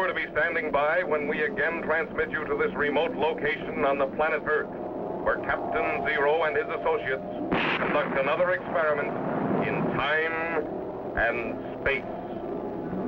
to be standing by when we again transmit you to this remote location on the planet Earth, where Captain Zero and his associates conduct another experiment in time and space.